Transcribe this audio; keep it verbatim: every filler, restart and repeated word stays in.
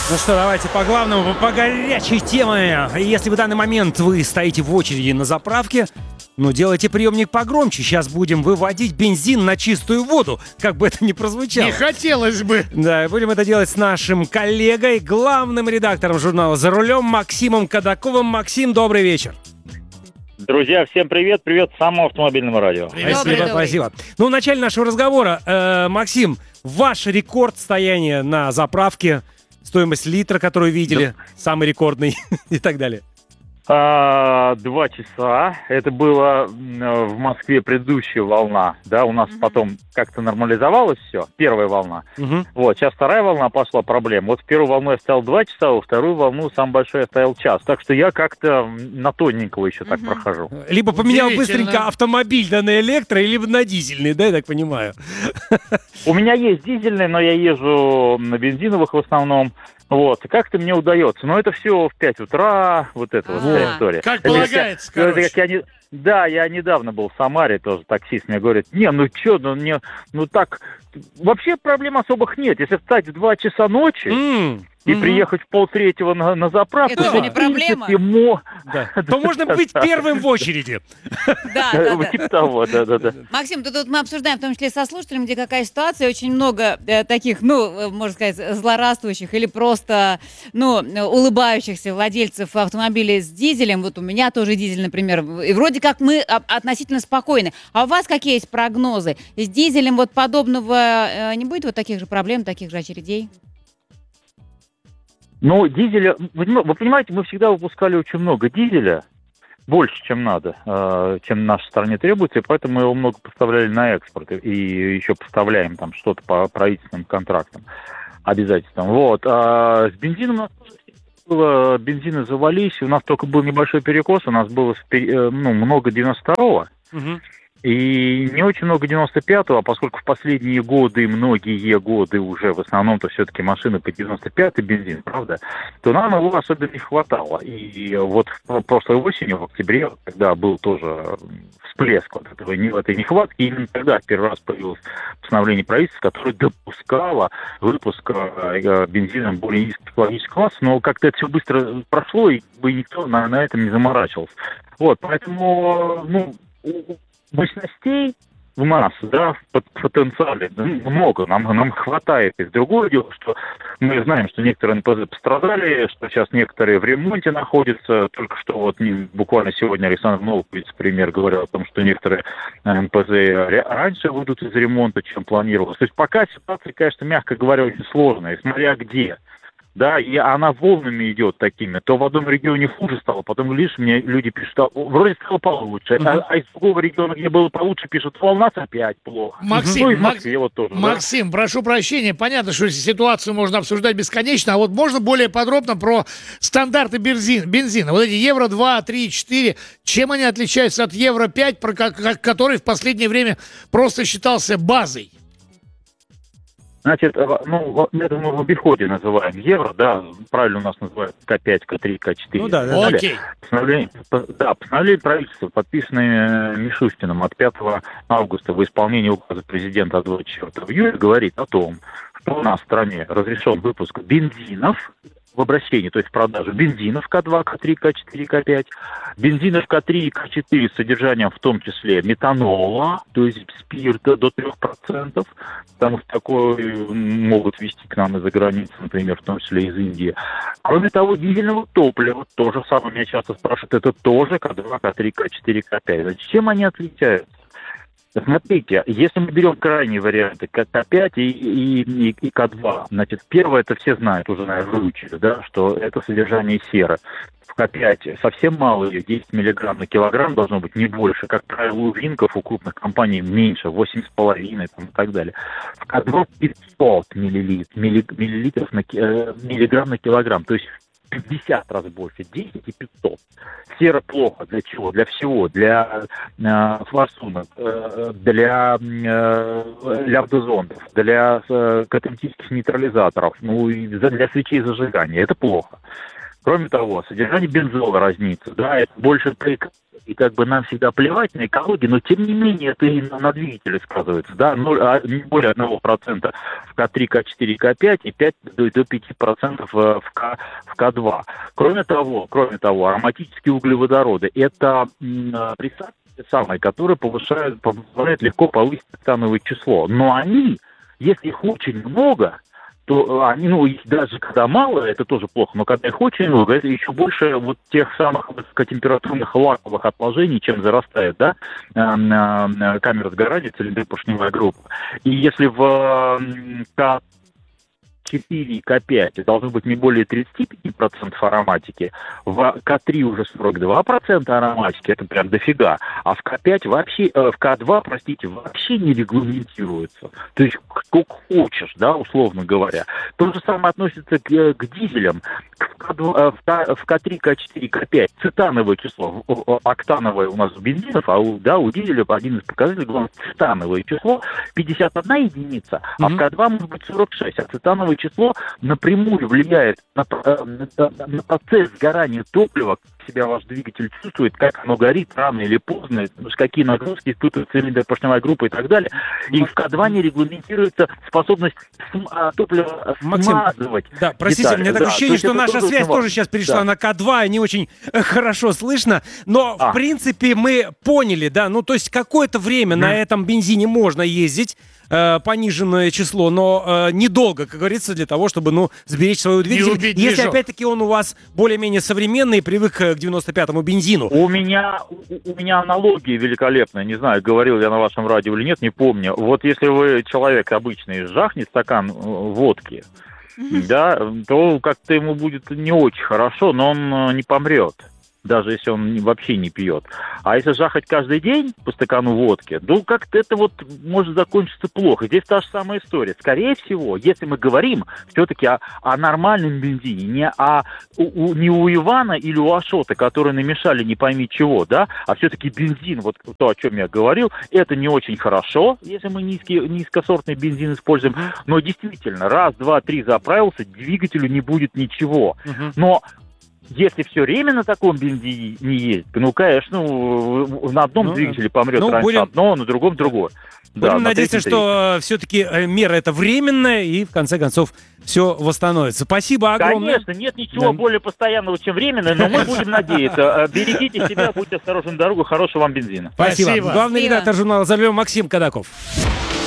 Ну что, давайте по главному, по горячей теме. Если в данный момент вы стоите в очереди на заправке, ну, делайте приемник погромче. Сейчас будем выводить бензин на чистую воду, как бы это ни прозвучало. Не хотелось бы. Да, будем это делать с нашим коллегой, главным редактором журнала «За рулем» Максимом Кадаковым. Максим, добрый вечер. Друзья, всем привет, привет самому автомобильному радио. Привет, Добрый, спасибо, добрый. спасибо. Ну, в начале нашего разговора, э, Максим, ваш рекорд стояния на заправке, стоимость литра, которую видели, самый рекордный и так далее. А, два часа. Это было м, в Москве предыдущая волна. Да, у нас Мгм. потом как-то нормализовалось все. Первая волна. Мгм. Вот, сейчас вторая волна пошла, проблема. Вот в первую волну я стоял два часа, во вторую волну, самый большой, я стоял час. Так что я как-то на тоненького еще так Мгм. прохожу. Либо поменял Удивительно. быстренько автомобиль да на электро, либо на дизельный, да, я так понимаю. У меня есть дизельный, но я езжу на бензиновых в основном. Вот, и как-то мне удается. Но это все в пять утра, вот это вот Ага. вся история. Как Это полагается, как- это короче. как я не- Да, я недавно был в Самаре, тоже таксист мне говорит, не, ну что, ну, не, ну так, вообще проблем особых нет. Если встать в два часа ночи М, и мгм. приехать в полтретьего на, на заправку, Это уже то, не в принципе, проблема. мо- Да. То можно быть первым в очереди. Да, да, да. Типа того, да-да-да. Максим, тут, тут мы обсуждаем, в том числе со слушателями, где какая ситуация, очень много э, таких, ну, э, можно сказать, злорадствующих или просто, ну, э, улыбающихся владельцев автомобилей с дизелем. Вот у меня тоже дизель, например, и вроде как мы а, относительно спокойны. А у вас какие есть прогнозы? С дизелем вот подобного э, не будет вот таких же проблем, таких же очередей? Ну, дизеля, вы понима- вы понимаете, мы всегда выпускали очень много дизеля, больше, чем надо, э, чем нашей стране требуется, и поэтому мы его много поставляли на экспорт, и еще поставляем там что-то по правительственным контрактам, обязательствам. Вот. А с бензином у нас тоже было, бензины завались, у нас только был небольшой перекос, у нас было спе- э, ну, много девяносто второго, Мгм. и не очень много девяносто пятого, а поскольку в последние годы, многие годы уже в основном-то все-таки машины по девяносто пятый бензин, правда, то нам его особенно не хватало. И вот в прошлой осенью, в октябре, когда был тоже всплеск вот этого, не- этой нехватки, именно тогда первый раз появилось постановление правительства, которое допускало выпуск э, бензина более низких технологических классов, но как-то это все быстро прошло, и как бы никто на, на этом не заморачивался. Вот, поэтому, ну, у- мощностей в нас, да, в потенциале да, много, нам, нам хватает. И другое дело, что мы знаем, что некоторые эн пэ зэ пострадали, что сейчас некоторые в ремонте находятся. Только что вот не- буквально сегодня Александр Новый, вице-премьер, говорил о том, что некоторые эн пэ зэ ре- раньше выйдут из ремонта, чем планировалось. То есть пока ситуация, конечно, мягко говоря, очень сложная, смотря где. Да, и она волнами идет такими. То в одном регионе хуже стало, потом, видишь, мне люди пишут, а, вроде стало получше, Мгм. а, а из другого региона, где было получше, пишут, а у нас опять плохо. Максим, ну и в Макс- Москве вот тоже. да. Максим, прошу прощения, понятно, что ситуацию можно обсуждать бесконечно, а вот можно более подробно про стандарты бензин, бензина? Вот эти евро два, три, четыре, чем они отличаются от евро пять, про ко- ко- который в последнее время просто считался базой? Значит, э, ну, вот это мы в обиходе называем евро, да, правильно у нас называют ка пять, ка три, ка четыре. Ну да, да, Далее. Окей. Постановление, по- да, постановление правительства, подписанное Мишустиным от пятого августа в исполнении указа президента от двадцать четвёртого июля, говорит о том, что у нас в стране разрешен выпуск бензинов в обращении, то есть в продажу бензинов ка два, ка три, ка четыре, ка пять, бензинов ка три и ка четыре с содержанием в том числе метанола, то есть спирта до трех процентов, потому что такое могут везти к нам из-за границы, например, в том числе из Индии. Кроме того, дизельного топлива, то же самое меня часто спрашивают, это тоже ка два, ка три, ка четыре, ка пять. Значит, чем они отличаются? Смотрите, если мы берем крайние варианты, ка пять и, и, и, и ка два, значит, первое, это все знают, уже, наверное, выучили, да, что это содержание серы. В ка пять совсем мало ее, десять миллиграмм на килограмм должно быть, не больше. Как правило, у винков, у крупных компаний меньше, восемь с половиной там, и так далее. В ка два пятьсот миллилитров, милли, миллилитров на, э, миллиграмм на килограмм, то есть пятьдесят раз больше, десять и пятьсот. Сера плохо. Для чего? Для всего. Для э, форсунок, э, для э, лявдозондов, для э, каталитических нейтрализаторов, ну и для свечей зажигания. Это плохо. Кроме того, содержание бензола разнится. Да, это больше и как бы нам всегда плевать на экологию, но тем не менее это и на, на двигателе сказывается, да, ноль, а, не более одного процента в К три, К четыре, К пять и пять до, до пяти процентов в, К, в К два. Кроме того, кроме того, ароматические углеводороды – это присадки самые, которые повышают, позволяют легко повысить циановое число, но они, если их очень много, то они, ну, даже когда мало, это тоже плохо, но когда их очень много, это еще больше вот тех самых высокотемпературных лаковых отложений, чем зарастает, да, камера сгорания, цилиндры поршневая группа. И если в К четыре и К пять должно быть не более тридцать пять процентов ароматики, в К три уже сорок два процента ароматики, это прям дофига, а в К пять вообще, э, в К два, простите, вообще не регламентируется. То есть сколько хочешь, да, условно говоря. То же самое относится к, к дизелям. В К два, в К, в К три, К четыре, К пять цетановое число, октановое у нас у бензинов, а у, да, у дизеля один из показателей, главное, цетановое число пятьдесят одна единица, mm-hmm. а в К два может быть сорок шесть, а цетановое число напрямую влияет на, на, на процесс сгорания топлива, как себя ваш двигатель чувствует, как оно горит рано или поздно, какие нагрузки испытывает цилиндр, поршневая группа и так далее. И в К два не регламентируется способность см- топлива смазывать. Да, простите, детали. у меня такое да, ощущение, что наша связь важно. тоже сейчас перешла да. на К два, и не очень хорошо слышно, но а. в принципе мы поняли, да, ну то есть какое-то время mm. на этом бензине можно ездить, э, пониженное число, но э, недолго, как говорится, для того, чтобы, ну, сберечь свою двигатель. убить Если движок. опять-таки он у вас более-менее современный и привык к девяносто пятому бензину. У меня, у, у меня аналогия великолепная, не знаю, говорил я на вашем радио или нет, не помню. Вот если вы человек обычный, жахнет стакан водки, да, то как-то ему будет не очень хорошо, но он не помрет, даже если он вообще не пьет. А если жахать каждый день по стакану водки, ну как-то это вот может закончиться плохо. Здесь та же самая история. Скорее всего, если мы говорим все-таки о, о нормальном бензине, не, о, у, не у Ивана или у Ашота, которые намешали не пойми чего, да, а все-таки бензин, вот то, о чем я говорил, это не очень хорошо, если мы низкий, низкосортный бензин используем, но действительно, раз, два, три заправился, двигателю не будет ничего. Но если все время на таком бензине не ездить, ну, конечно, на одном ну, двигателе помрет ну, раньше будем... одно, на другом другое. Будем да, надеяться, на что все-таки мера это временная, и в конце концов все восстановится. Спасибо огромное. Конечно, нет ничего да. более постоянного, чем временное, но мы будем надеяться. Берегите себя, будьте осторожны на дорогу, хорошего вам бензина. Спасибо. Спасибо. Главный Спасибо. редактор журнала «За рулем» Максим Кадаков.